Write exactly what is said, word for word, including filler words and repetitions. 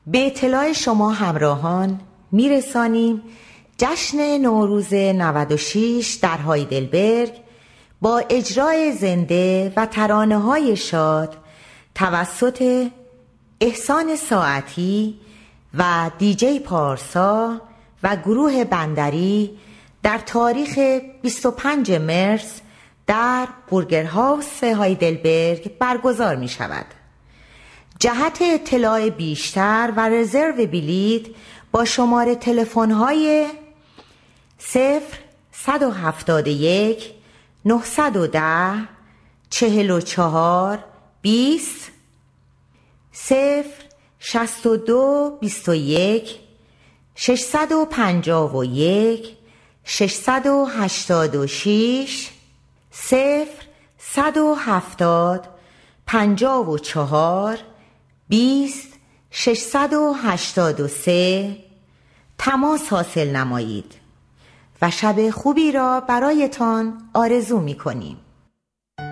به اطلاع شما همراهان میرسانیم جشن نوروز نود و شش در هایدلبرگ با اجرای زنده و ترانه‌های شاد توسط احسان ساعتی و دیجی پارسا و گروه بندری در تاریخ بیست و پنجم مارس در بورگرهاوس هایدلبرگ برگزار می شود. جهت اطلاع بیشتر و رزرو بلیط با شماره تلفن های صفر صد و هفتاد و یک نهصد و ده چهل و چهار بیست صفر شصت و دو بیست و یک ششصد و پنجاه و یک ششصد و هشتاد و شش صفر صد و هفتاد پنجاه و چهار بیست ششصد و هشتاد و سه تماس حاصل نمایید و شب خوبی را برایتان آرزو می کنیم.